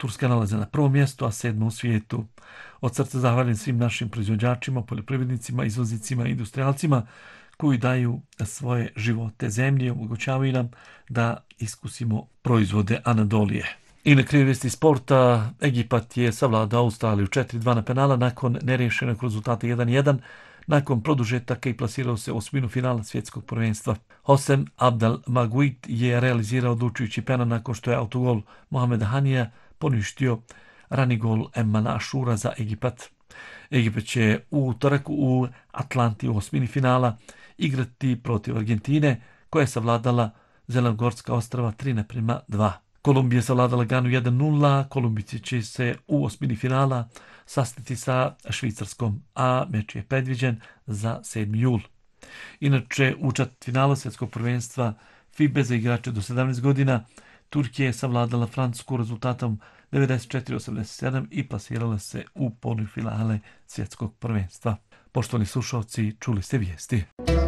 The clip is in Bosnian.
Turska nalaze na prvom mjestu, a 7. u svijetu. Od srca zahvaljujem svim našim proizvođačima, poljoprivrednicima, izvoznicima i industrijalcima koji daju svoje živote zemlji i omogućavaju nam da iskusimo proizvode Anadolije. I na kraju vijesti sporta, Egipat je savladao Australiju 4-2 na penala nakon neriješenog rezultata 1-1, nakon produžetaka i plasirao se u osminu finala svjetskog prvenstva. Hosem Abdel Maguid je realizirao odlučujući penal nakon što je autogol Mohameda Hanija poništio rani gol Emman Ashura za Egipat. Egipat će u utorak u Atlanti u osmini finala igrati protiv Argentine, koja je savladala Zelagorska ostrava 3-2. Kolumbija je savladala Ganu 1-0, Kolumbici će se u osmini finala sastati sa Švicarskom, a meč je predviđen za 7. jul. Inače, u četvrtfinalu svjetskog prvenstva FIBA za igrače do 17 godina Turkija je savladala Francusku rezultatom 94-87 i plasirala se u polufinale svjetskog prvenstva. Poštovani slušalci, čuli ste vijesti.